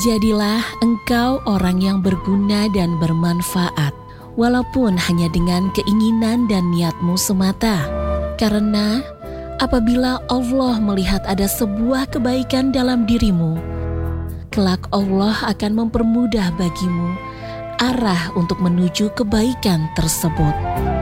Jadilah engkau orang yang berguna dan bermanfaat, walaupun hanya dengan keinginan dan niatmu semata. Karena apabila Allah melihat ada sebuah kebaikan dalam dirimu, kelak Allah akan mempermudah bagimu arah untuk menuju kebaikan tersebut.